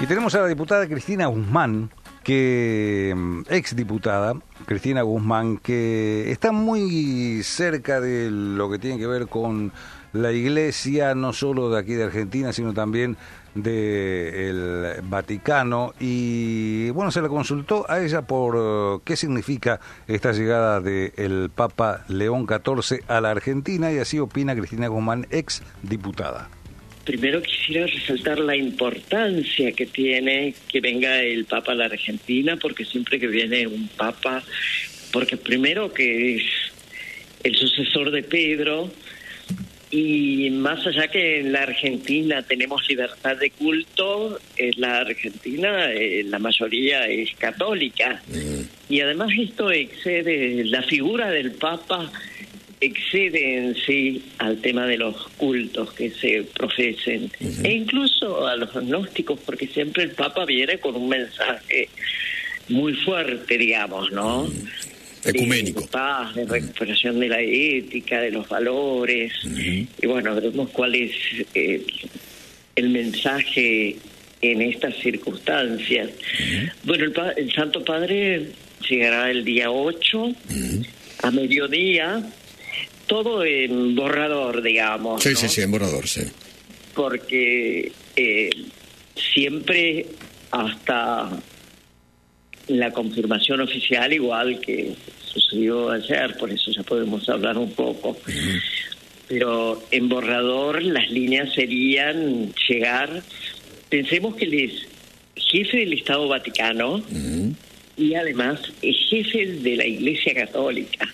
Y tenemos a la diputada Cristina Guzmán, exdiputada Cristina Guzmán, que está muy cerca de lo que tiene que ver con la Iglesia, no solo de aquí de Argentina, sino también del Vaticano. Y bueno, se le consultó a ella por qué significa esta llegada del Papa León XIV a la Argentina, y así opina Cristina Guzmán, exdiputada. Primero quisiera resaltar la importancia que tiene que venga el Papa a la Argentina, porque siempre que viene un Papa, porque primero que es el sucesor de Pedro, y más allá que en la Argentina tenemos libertad de culto, en la Argentina la mayoría es católica, y además esto excede, la figura del Papa excede en sí al tema de los cultos que se profesen, e incluso a los agnósticos, porque siempre el Papa viene con un mensaje muy fuerte, digamos, ¿no? Ecuménico. De paz, de recuperación de la ética, de los valores, y bueno, veremos cuál es el mensaje en estas circunstancias. Bueno, el Santo Padre llegará el día 8, a mediodía, todo en borrador, digamos. Sí, ¿no? sí, en borrador, sí. Porque siempre hasta la confirmación oficial, igual que sucedió ayer, por eso ya podemos hablar un poco, pero en borrador las líneas serían llegar, pensemos que él es jefe del Estado Vaticano y además es jefe de la Iglesia Católica.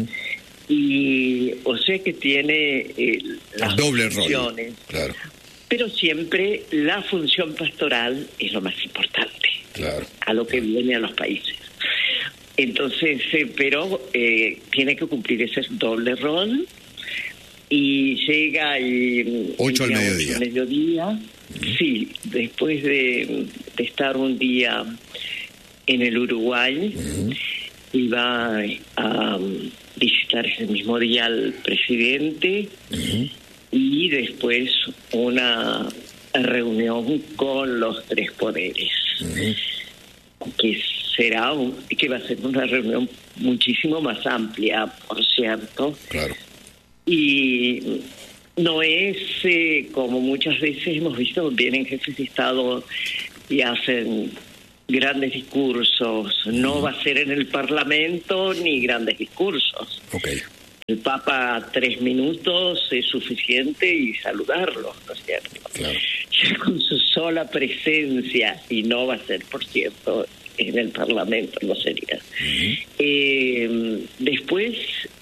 Y o sea que tiene las doble funciones, rol, claro. Pero siempre la función pastoral es lo más importante, claro, a lo que viene a los países. Entonces, pero tiene que cumplir ese doble rol, y llega y 8 al mediodía. 8 al mediodía, sí, después de estar un día en el Uruguay, y va a visitar ese mismo día al presidente, y después una reunión con los tres poderes, que va a ser una reunión muchísimo más amplia, por cierto. Claro. Y no es como muchas veces hemos visto, vienen jefes de Estado y hacen grandes discursos. No va a ser en el Parlamento ni grandes discursos. Okay. El Papa 3 minutos es suficiente y saludarlo, ¿no es cierto? Claro. Ya con su sola presencia, y no va a ser, por cierto, en el Parlamento, no sería. Después,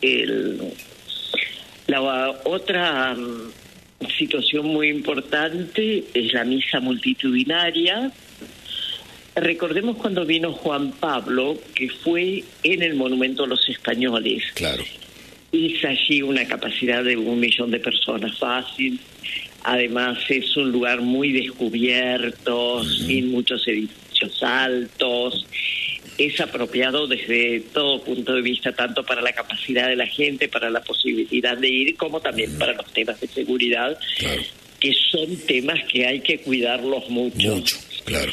la otra situación muy importante es la misa multitudinaria. Recordemos cuando vino Juan Pablo, que fue en el Monumento a los Españoles. Claro. Es allí una capacidad de 1 millón de personas fácil. Además es un lugar muy descubierto, sin muchos edificios altos. Es apropiado desde todo punto de vista, tanto para la capacidad de la gente, para la posibilidad de ir, como también para los temas de seguridad, claro, que son temas que hay que cuidarlos mucho. Mucho, claro.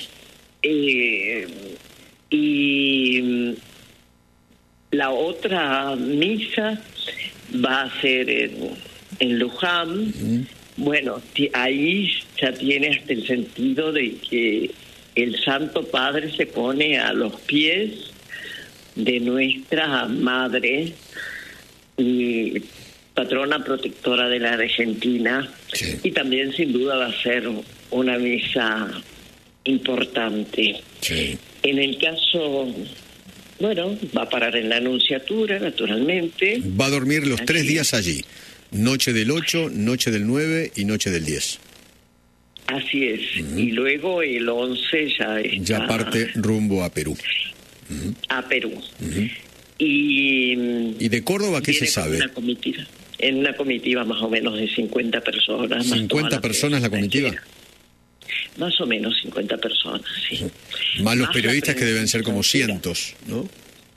Y la otra misa va a ser en Luján. Bueno, ahí ya tiene hasta el sentido de que el Santo Padre se pone a los pies de nuestra Madre y patrona protectora de la Argentina. Sí. Y también sin duda va a ser una misa importante. Sí. En el caso, bueno, va a parar en la Anunciatura, naturalmente. Va a dormir los 3 días allí. Noche del 8, noche del 9 y noche del 10. Así es. Y luego el 11 ya está... Ya parte rumbo a Perú. A Perú. ¿Y de Córdoba qué se sabe? En una comitiva más o menos de 50 personas. ¿50 personas la comitiva? Más o menos 50 personas, sí. Más los periodistas, que deben ser como cientos, ¿no?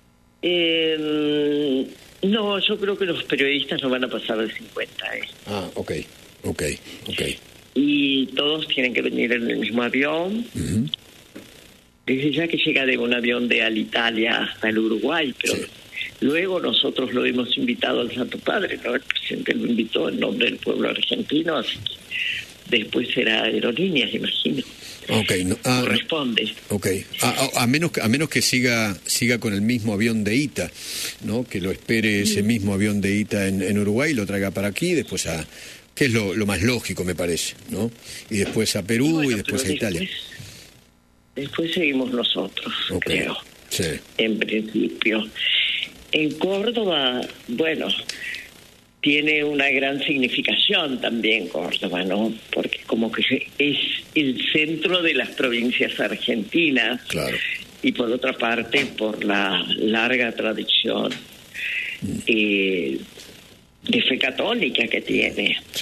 No, yo creo que los periodistas no van a pasar de 50. Ah, ok. y todos tienen que venir en el mismo avión. Ujú. Desde ya que llega de un avión de Alitalia hasta el Uruguay, pero Sí. luego nosotros lo hemos invitado al Santo Padre, ¿no? El presidente lo invitó en nombre del pueblo argentino, así que después será Aerolíneas, imagino. Ok, Corresponde. Okay. A menos que siga con el mismo avión de ITA, ¿no? Que lo espere ese mismo avión de ITA en Uruguay, lo traiga para aquí, después que es lo más lógico, me parece, ¿no? Y después a Perú Bueno, y después a Italia. Después seguimos nosotros, Okay. creo. Sí. En principio. En Córdoba, bueno, tiene una gran significación también Córdoba, ¿no? Porque como que es el centro de las provincias argentinas. Claro. Y por otra parte, por la larga tradición de fe católica que tiene. Sí.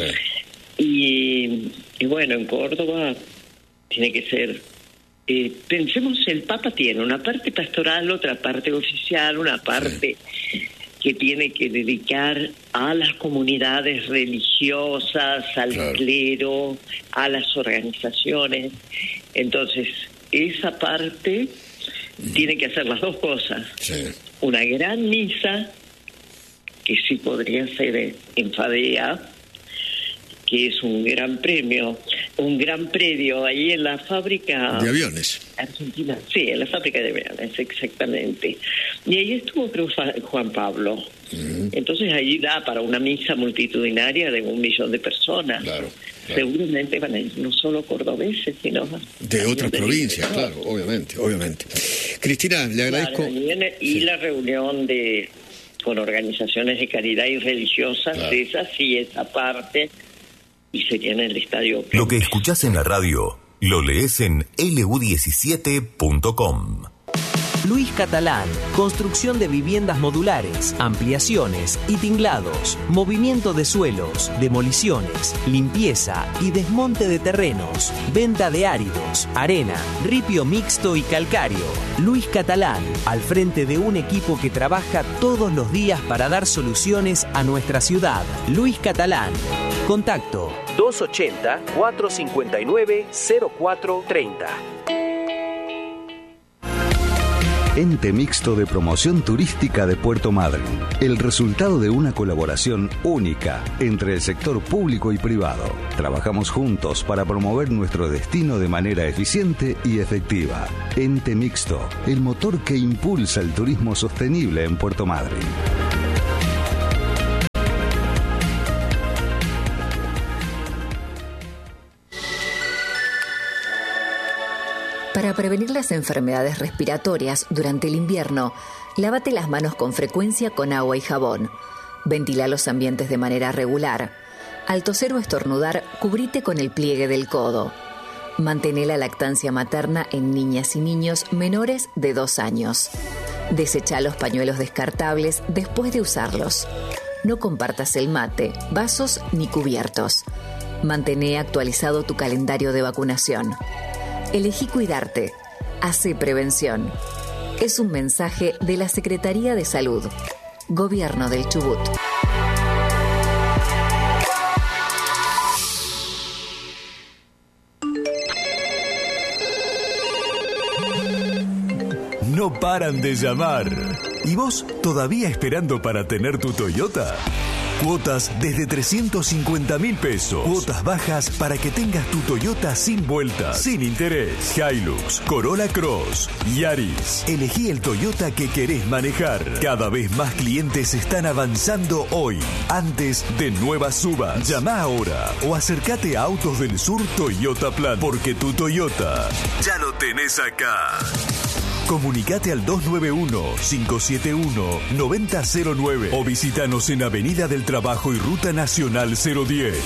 Y bueno, en Córdoba tiene que ser... pensemos, el Papa tiene una parte pastoral, otra parte oficial, una parte que tiene que dedicar a las comunidades religiosas, al clero, a las organizaciones. Entonces, esa parte tiene que hacer las dos cosas. Sí. Una gran misa, que sí podría ser en Fadea, que es un gran predio ahí en la fábrica De aviones. argentina. Sí, en la fábrica de aviones, exactamente. Y ahí estuvo, creo, Juan Pablo. Entonces ahí da para una misa multitudinaria de 1 millón de personas. Claro. Seguramente van a ir no solo cordobeses, sino De otras provincias, claro, obviamente. Cristina, le agradezco. Claro, y la reunión con organizaciones de caridad y religiosas, Claro. esa parte, y sería en el estadio. Lo que escuchás en la radio, lo lees en lu17.com. Luis Catalán, construcción de viviendas modulares, ampliaciones y tinglados, movimiento de suelos, demoliciones, limpieza y desmonte de terrenos, venta de áridos, arena, ripio mixto y calcáreo. Luis Catalán, al frente de un equipo que trabaja todos los días para dar soluciones a nuestra ciudad. Luis Catalán. Contacto 280-459-0430. Ente Mixto de Promoción Turística de Puerto Madryn. El resultado de una colaboración única entre el sector público y privado. Trabajamos juntos para promover nuestro destino de manera eficiente y efectiva. Ente Mixto, el motor que impulsa el turismo sostenible en Puerto Madryn. Para prevenir las enfermedades respiratorias durante el invierno, lávate las manos con frecuencia con agua y jabón. Ventila los ambientes de manera regular. Al toser o estornudar, cubrite con el pliegue del codo. Mantén la lactancia materna en niñas y niños menores de 2 años. Desecha los pañuelos descartables después de usarlos. No compartas el mate, vasos ni cubiertos. Mantén actualizado tu calendario de vacunación. Elegí cuidarte. Hace prevención. Es un mensaje de la Secretaría de Salud. Gobierno del Chubut. No paran de llamar. ¿Y vos todavía esperando para tener tu Toyota? Cuotas desde 350.000 pesos. Cuotas bajas para que tengas tu Toyota sin vueltas, sin interés. Hilux, Corolla Cross, Yaris. Elegí el Toyota que querés manejar. Cada vez más clientes están avanzando hoy, antes de nuevas subas. Llama ahora o acércate a Autos del Sur Toyota Plan, porque tu Toyota ya lo tenés acá. Comunicate al 291-571-9009 o visítanos en Avenida del Trabajo y Ruta Nacional 010.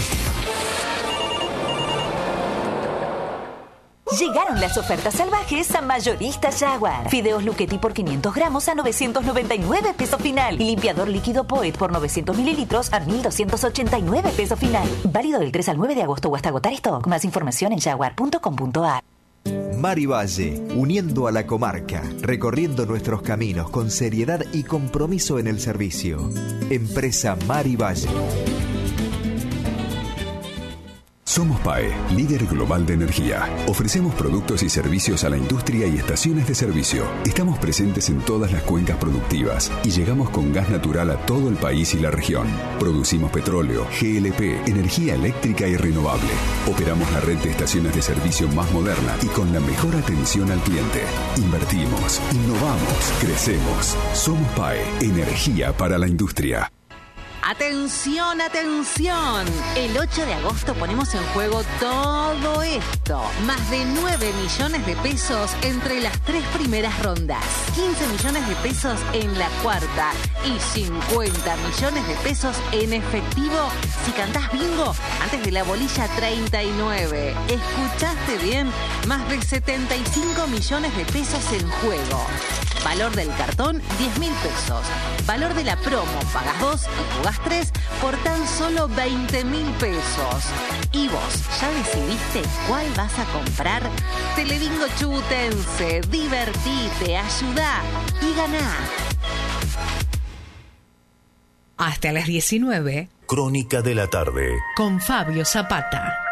Llegaron las ofertas salvajes a Mayorista Jaguar. Fideos Luchetti por 500 gramos a 999 pesos final. Y limpiador líquido Poet por 900 mililitros a 1.289 pesos final. Válido del 3 al 9 de agosto o hasta agotar stock. Más información en jaguar.com.ar. Mari Valle, uniendo a la comarca, recorriendo nuestros caminos con seriedad y compromiso en el servicio. Empresa Mari Valle. Somos PAE, líder global de energía. Ofrecemos productos y servicios a la industria y estaciones de servicio. Estamos presentes en todas las cuencas productivas y llegamos con gas natural a todo el país y la región. Producimos petróleo, GLP, energía eléctrica y renovable. Operamos la red de estaciones de servicio más moderna y con la mejor atención al cliente. Invertimos, innovamos, crecemos. Somos PAE, energía para la industria. ¡Atención, atención! El 8 de agosto ponemos en juego todo esto. Más de 9 millones de pesos entre las 3 primeras rondas. 15 millones de pesos en la cuarta. Y 50 millones de pesos en efectivo si cantás bingo antes de la bolilla 39. ¿Escuchaste bien? Más de 75 millones de pesos en juego. Valor del cartón, 10.000 pesos. Valor de la promo, pagas 2 y jugás 3 por tan solo 20.000 pesos. ¿Y vos ya decidiste cuál vas a comprar? Telebingo Chubutense, divertite, ayudá y ganá. Hasta las 19. Crónica de la tarde. Con Fabio Zapata.